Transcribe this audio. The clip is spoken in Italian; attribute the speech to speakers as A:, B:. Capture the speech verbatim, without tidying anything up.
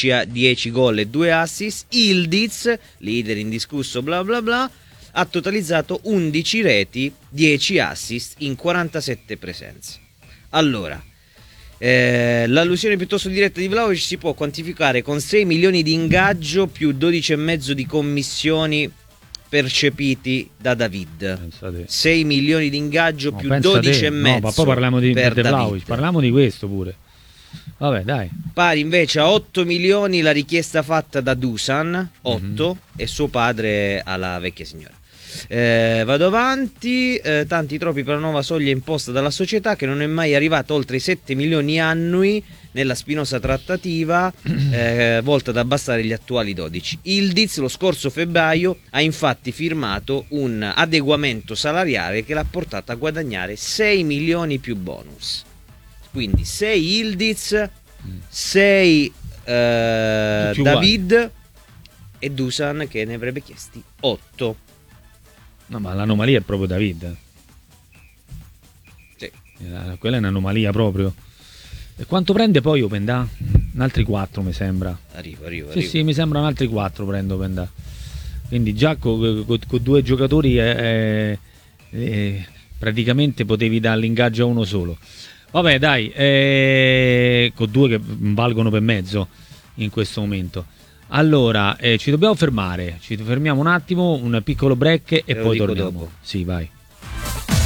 A: dieci gol e due assist. Yildiz, leader indiscusso bla bla bla, ha totalizzato undici reti, dieci assist in quarantasette presenze. Allora, eh, l'allusione piuttosto diretta di Vlahovic si può quantificare con sei milioni di ingaggio più dodici e mezzo di commissioni percepiti da David.
B: Pensate.
A: sei milioni di ingaggio
B: No,
A: più
B: pensate.
A: dodici e mezzo.
B: No, ma poi parliamo di,
A: per
B: di
A: David.
B: Vlahovic, parliamo di questo pure. Vabbè, dai.
A: Pari invece a otto milioni la richiesta fatta da Dusan, otto, mm-hmm. e suo padre alla vecchia signora. Eh, vado avanti, eh, tanti troppi per la nuova soglia imposta dalla società che non è mai arrivata oltre i sette milioni annui nella spinosa trattativa eh, volta ad abbassare gli attuali dodici. Yildiz lo scorso febbraio ha infatti firmato un adeguamento salariale che l'ha portato a guadagnare sei milioni più bonus. Quindi sei Yildiz, sei eh, David e Dusan che ne avrebbe chiesti otto.
B: No, ma l'anomalia è proprio David.
A: Sì.
B: Quella è un'anomalia proprio. E quanto prende poi Openda? Un altri quattro mi sembra.
A: Arrivo, arrivo,
B: sì,
A: arrivo.
B: Sì, mi sembrano altri quattro prendo Openda. Quindi già con co, co due giocatori eh, eh, praticamente potevi dare l'ingaggio a uno solo. Vabbè, dai, eh, con due che valgono per mezzo in questo momento. Allora, eh, ci dobbiamo fermare, ci fermiamo un attimo, un piccolo break e
A: Te lo
B: poi
A: dico
B: torniamo.
A: dopo.
B: Sì, vai.